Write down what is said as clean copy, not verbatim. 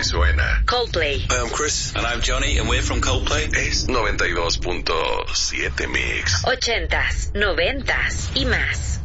Así suena. Coldplay. Hi, I'm Chris. And I'm Johnny, and we're from Coldplay. Es 92.7 Mix. 80s, 90s y más.